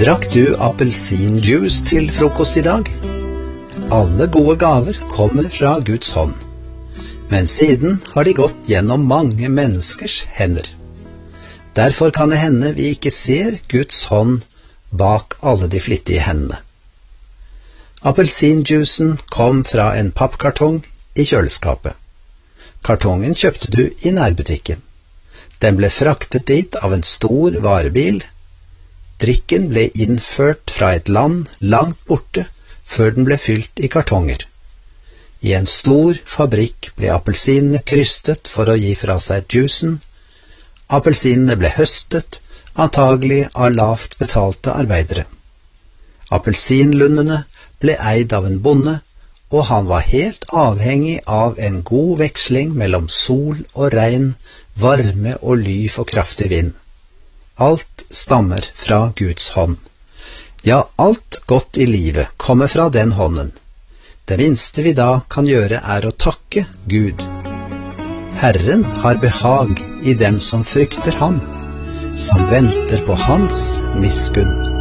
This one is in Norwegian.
Drakk du appelsinjuice til frokost i dag? Alle gode gaver kommer fra Guds hånd, men siden har de gått gjennom mange menneskers hender. Derfor kan det hende vi ikke ser Guds hånd bak alle de flittige hendene. Appelsinjuicen kom fra en pappkartong i kjøleskapet. Kartongen kjøpte du i nærbutikken. Den ble fraktet dit av en stor varebil. Drikken ble innført fra et land langt borte før den ble fylt i kartonger. I en stor fabrikk ble appelsinene krystet for å gi fra seg juicen. Appelsinene ble høstet, antagelig av lavt betalte arbeidere. Appelsinlundene ble eid av en bonde, og han var helt avhengig av en god veksling mellom sol og regn, varme og ly for kraftig vind. Alt stammer fra Guds hånd. Ja, alt godt i livet kommer fra den hånden. Det minste vi da kan gjøre er å takke Gud. Herren har behag i dem som frykter ham, som venter på hans miskunn.